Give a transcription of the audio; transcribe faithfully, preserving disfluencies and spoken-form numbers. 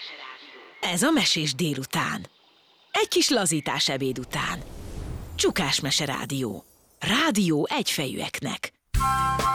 Ez a Mesés délután. Egy kis lazítás ebéd után. Csukás Mese Rádió. Rádió egyfejűeknek.